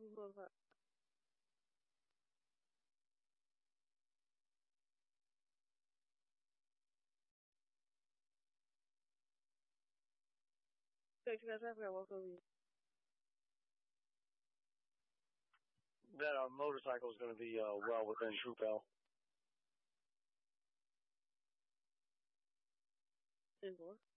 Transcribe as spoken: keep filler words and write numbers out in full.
What about? Thank you guys. I forgot what movie. That uh, motorcycle is going to be uh, well within Troop L. In more.